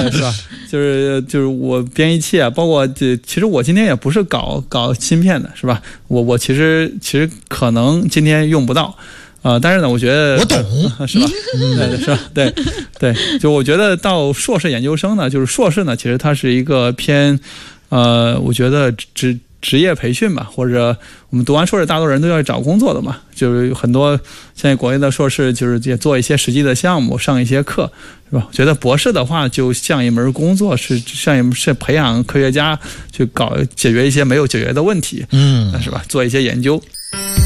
是吧？就是我编译器啊，包括其实我今天也不是搞芯片的，是吧？我其实可能今天用不到。但是呢，我觉得我懂， 是吧？对，是吧？对，就我觉得到硕士研究生呢，就是硕士呢，其实它是一个偏，我觉得职业培训吧，或者我们读完硕士，大多人都要找工作的嘛，就是有很多现在国内的硕士，就是也做一些实际的项目，上一些课，是吧？我觉得博士的话，就像一门工作，是培养科学家去解决一些没有解决的问题，是吧？做一些研究。